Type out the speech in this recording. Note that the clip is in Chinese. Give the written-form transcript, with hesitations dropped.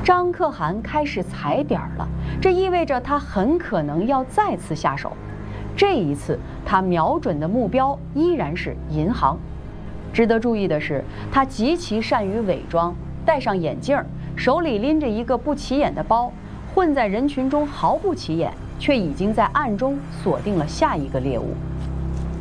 张可汗开始踩点了，这意味着他很可能要再次下手。这一次，他瞄准的目标依然是银行。值得注意的是，他极其善于伪装，戴上眼镜，手里拎着一个不起眼的包，混在人群中毫不起眼，却已经在暗中锁定了下一个猎物。